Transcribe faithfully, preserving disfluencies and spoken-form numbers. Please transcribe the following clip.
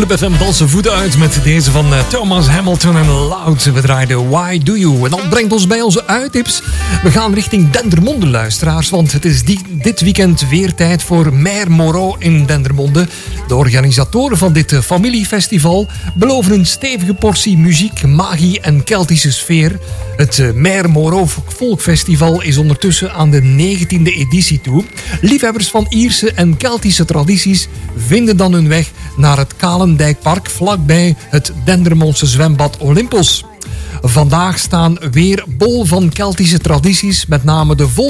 Club F M dansen voeten uit met deze van Thomas Hamilton en Loud. We draaiden Why Do You? En dat brengt ons bij onze uittips. We gaan richting Dendermonde, luisteraars, want het is die, dit weekend weer tijd voor Mère Moreau in Dendermonde. De organisatoren van dit familiefestival beloven een stevige portie muziek, magie en Keltische sfeer. Het Mère Moreau Folkfestival is ondertussen aan de negentiende editie toe. Liefhebbers van Ierse en Keltische tradities vinden dan hun weg naar het Kalendijkpark vlakbij het Dendermondse zwembad Olympos. Vandaag staan weer bol van Keltische tradities, met name de volk.